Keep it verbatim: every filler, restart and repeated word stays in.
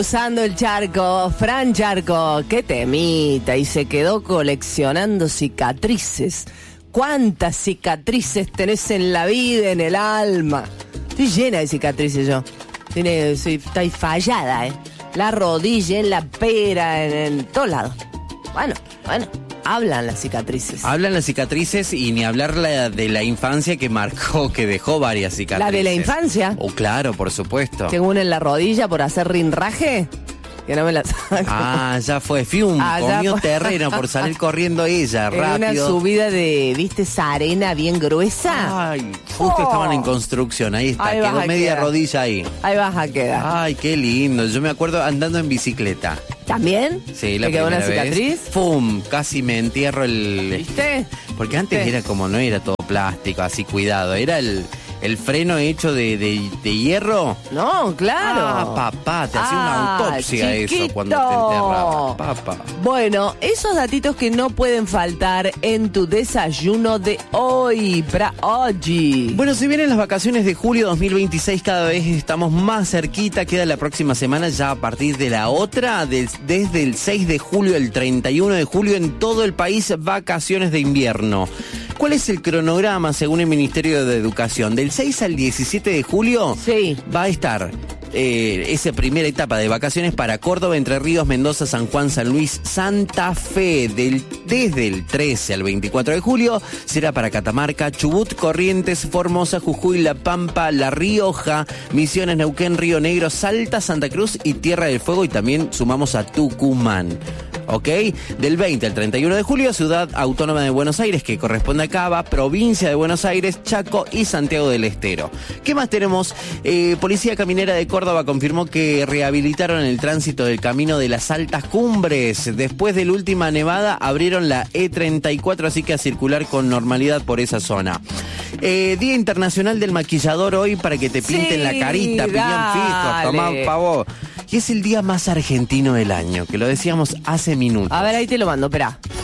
Cruzando el charco, Fran Charco, qué temita, y se quedó coleccionando cicatrices. ¿Cuántas cicatrices tenés en la vida, en el alma? Estoy llena de cicatrices yo. Tiene, soy, estoy fallada, ¿eh? La rodilla, en la pera, en, en todos lados. Bueno, bueno. Hablan las cicatrices. Hablan las cicatrices y ni hablar la de la infancia que marcó, que dejó varias cicatrices. ¿La de la infancia? Oh, claro, por supuesto. Tengo una en la rodilla por hacer rinraje, que no me la saco. Ah, ya fue. Fium, Ah, ya comió fue. terreno por salir corriendo ella, En rápido. una subida de, ¿viste esa arena bien gruesa? Ay, justo Oh. estaban en construcción, ahí está, Ahí vas quedó a media quedar. rodilla ahí. Ahí vas a quedar. Ay, qué lindo. Yo me acuerdo andando en bicicleta. ¿También? Sí, la ¿Te quedó una primera vez. cicatriz? ¡Fum! Casi me entierro el... ¿Viste? Porque antes ¿Viste? era como, no era todo plástico, así cuidado. Era el, el freno hecho de, de, de hierro. No, claro. Ah, papá, te hacía Ah, una autopsia chiquito. eso cuando te enterrabas. Papá. Bueno, esos datitos que no pueden faltar en tu desayuno de hoy, para hoy. Bueno, si vienen las vacaciones de julio dos mil veintiséis, cada vez estamos más cerquita. Queda la próxima semana ya a partir de la otra, de- desde el seis de julio al treinta y uno de julio en todo el país, vacaciones de invierno. ¿Cuál es el cronograma según el Ministerio de Educación? Del seis al diecisiete de julio Sí. va a estar eh, esa primera etapa de vacaciones para Córdoba, Entre Ríos, Mendoza, San Juan, San Luis, Santa Fe. Del, desde el trece al veinticuatro de julio será para Catamarca, Chubut, Corrientes, Formosa, Jujuy, La Pampa, La Rioja, Misiones, Neuquén, Río Negro, Salta, Santa Cruz y Tierra del Fuego, y también sumamos a Tucumán. ¿Ok? Del veinte al treinta y uno de julio, Ciudad Autónoma de Buenos Aires, que corresponde a Cava, Provincia de Buenos Aires, Chaco y Santiago del Estero. ¿Qué más tenemos? Eh, Policía Caminera de Córdoba confirmó que rehabilitaron el tránsito del camino de las altas cumbres. Después de la última nevada, abrieron la E treinta y cuatro, así que a circular con normalidad por esa zona. Eh, Día Internacional del Maquillador hoy, para que te pinten Sí, la carita, piñón fijo, dale. tomá pavo. Y es el día más argentino del año, que lo decíamos hace minutos. A ver, ahí te lo mando, espera.